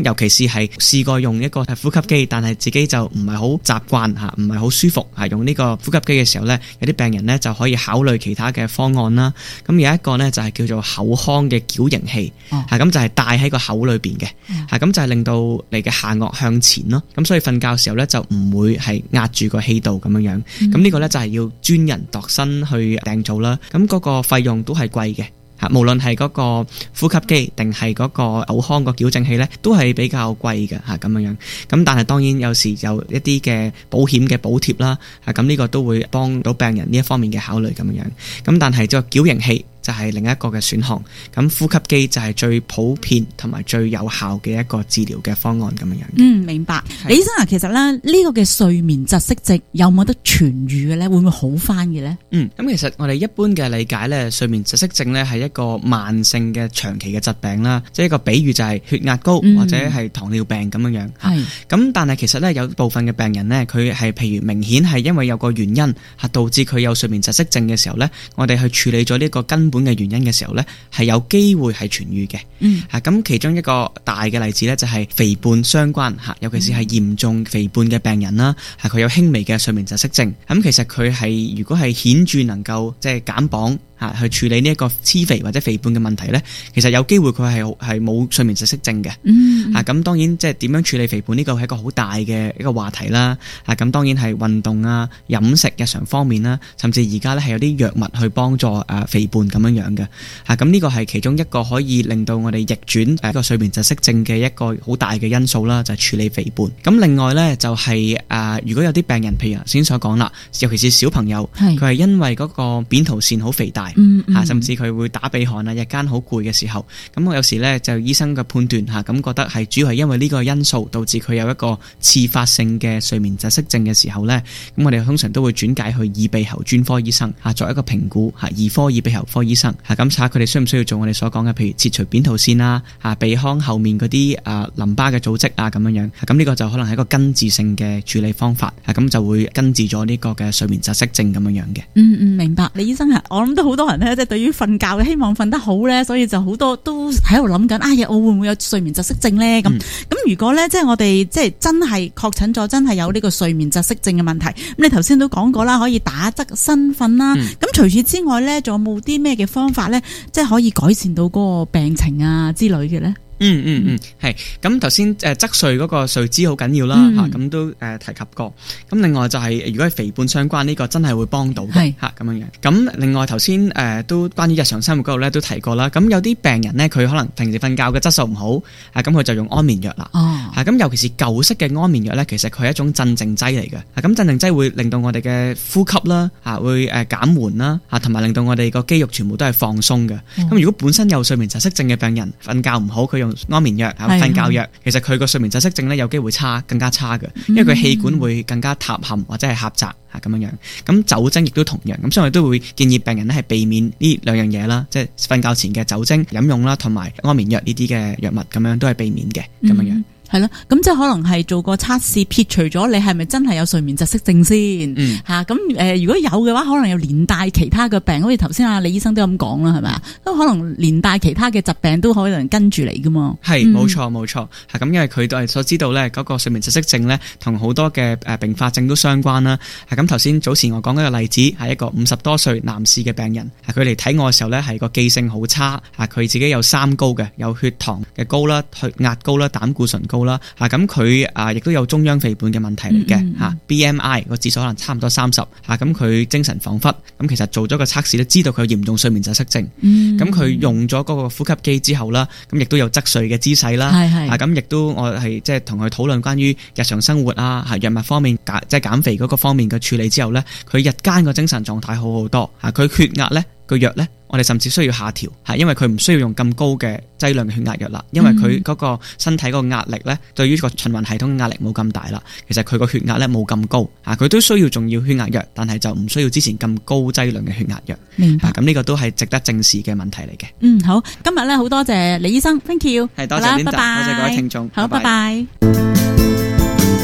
尤其是係試過用一個呼吸機，但係自己就唔係好習慣嚇，唔係好舒服用呢個呼吸機嘅時候呢，有啲病人呢就可以考慮其他嘅方案啦。咁有一個呢，就係叫做口腔嘅矯形器，咁就係戴喺個口裏邊嘅，咁就係令到你嘅下顎向前咯。咁所以瞓覺嘅時候呢，就唔會係壓住個氣道咁樣。咁呢個呢，就係要專人度身去訂做啦。咁嗰個費用都係貴嘅。無論係嗰個呼吸機定係嗰個口腔個矯正器呢，都係比較貴嘅咁樣。咁但係當然有時有一啲嘅保險嘅補貼啦，咁呢個都會幫到病人呢一方面嘅考慮咁樣。咁但係個矯形器就係另一個嘅選項，咁呼吸機就係最普遍同埋最有效嘅一個治療嘅方案咁樣。 明白。李醫生啊，其實咧呢個嘅睡眠窒息症有冇得痊癒嘅咧？會唔會好翻嘅咧？ 咁其實我哋一般嘅理解咧，睡眠窒息症咧係一個慢性嘅長期嘅疾病啦，即係一個比喻就係血壓高或者係糖尿病咁樣。咁但係其實咧有部分嘅病人咧，佢係譬如明顯係因為有個原因係導致佢有睡眠窒息症嘅時候咧，我哋去處理咗呢個根本嘅原因嘅時候呢，係有機會係痊癒嘅。咁其中一個大嘅例子呢，就係肥胖相關尤其是係嚴重肥胖嘅病人啦，佢有輕微嘅睡眠窒息症。咁其實佢係如果係顯著能夠即係減磅去處理呢一個黐肥或者肥胖嘅問題呢，其實有機會佢係冇睡眠窒息症嘅。咁當然即係點樣處理肥胖呢個係一個好大嘅一個話題啦。咁當然係運動啊、飲食、日常方面啦，甚至而家呢係有啲藥物去幫助肥胖咁樣嘅。咁呢個係其中一個可以令到我哋逆轉一個睡眠窒息症嘅一個好大嘅因素啦，就係處理肥胖。咁另外呢，就係如果有啲病人，譬如頭先所講啦，尤其是小朋友，佢係因為嗰個扁桃腺好肥大。甚至佢會打鼻鼾啊，日間好攰嘅時候，咁我有時呢，就醫生嘅判斷咁覺得係主要係因為呢個因素導致佢有一個次發性嘅睡眠窒息症嘅時候呢，咁我哋通常都會轉介去耳鼻喉專科醫生作一個評估，兒科耳鼻喉科醫生咁查下佢哋需唔需要做我哋所講嘅，譬如切除扁桃腺啦，鼻腔後面嗰啲淋巴嘅組織啊咁樣。咁呢個就可能係一個根治性嘅處理方法，咁就會根治咗呢個嘅睡眠窒息症咁樣嘅。 明白。李醫生我諗都好多人咧，即係對於瞓覺希望瞓得好咧，所以就好多都喺度諗緊，我會唔會有睡眠窒息症咧？咁如果咧，即係我哋即係真係確診咗，真係有呢個睡眠窒息症嘅問題，咁你頭先都講過啦，可以打側身瞓啦。咁除此之外咧，仲有冇啲咩嘅方法咧，即係可以改善到嗰個病情啊之類嘅咧？ 係咁頭先側睡嗰個睡姿好緊要啦，咁都提及過。咁另外就係如果係肥胖相關呢個真係會幫到嘅咁樣。咁另外頭先都關於日常生活嗰度咧都提過啦。咁有啲病人咧，佢可能平時瞓覺嘅質素唔好，咁佢就用安眠藥啦。咁尤其是舊式嘅安眠藥咧，其實佢係一種鎮靜劑嚟嘅。咁鎮靜劑會令到我哋嘅呼吸啦會減緩啦，同埋令到我哋個肌肉全部都係放鬆嘅。咁如果本身有睡眠窒息症嘅病人瞓覺唔好，佢用安眠藥瞓覺藥，其實佢個睡眠窒息症咧有機會更加差嘅，因為佢氣管會更加塌陷或者係狹窄咁樣。咁酒精亦都同樣，咁所以我哋都會建議病人咧係避免呢兩樣嘢啦，即係瞓覺前嘅酒精飲用啦，同埋安眠藥呢啲嘅藥物咁樣都係避免嘅咁樣。 係咯，咁即係可能係做個測試，撇除咗你係咪真係有睡眠窒息症先吓，咁如果有嘅話，可能有連帶其他嘅病，好似頭先李醫生都咁講啦，係咪啊？都可能連帶其他嘅疾病都可能跟住嚟噶嘛。係，冇錯，咁因為佢都係所知道咧，嗰個睡眠窒息症咧，同好多嘅併發症都相關啦。咁頭先早前我講嗰個例子係一個50多歲男士嘅病人，佢嚟睇我嘅時候咧係個記性好差，佢自己有三高嘅，有血糖嘅高啦、血壓高啦、膽固醇高啦，咁佢亦都有中央肥胖嘅問題嚟嘅，BMI 個指數可能差唔多30，咁佢精神恍惚，咁其實做咗個測試都知道佢有嚴重睡眠窒息症，咁佢用咗嗰個呼吸機之後啦，咁亦都有側睡嘅姿勢啦，咁亦都我係即係同佢討論關於日常生活藥物方面即係減肥嗰個方面嘅處理之後咧，佢日間個精神狀態好好多，佢血壓咧個藥咧，我哋甚至需要下調，因為佢唔需要用咁高嘅劑量嘅血壓藥啦，因為佢嗰個身體個壓力咧，對於個循環系統嘅壓力冇咁大啦。其實佢個血壓咧冇咁高，佢都需要仲要血壓藥，但係就唔需要之前咁高劑量嘅血壓藥。明白。咁呢個都係值得正視嘅問題嚟嘅。好，今日咧好多謝李醫生 ，thank you。 係，多謝 Linda， 拜拜， 多謝各位聽眾。 好，拜拜。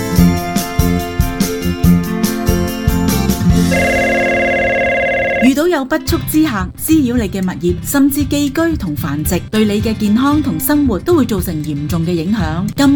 遇到有有不速之客滋擾你嘅物業，甚至寄居同繁殖，對你嘅健康同生活都會造成嚴重嘅影響。